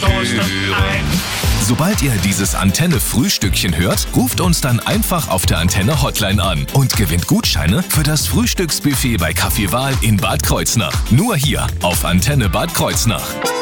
Toaster ein. Sobald ihr dieses Antenne-Frühstückchen hört, ruft uns dann einfach auf der Antenne-Hotline an und gewinnt Gutscheine für das Frühstücksbuffet bei Café Wahl in Bad Kreuznach. Nur hier auf Antenne Bad Kreuznach.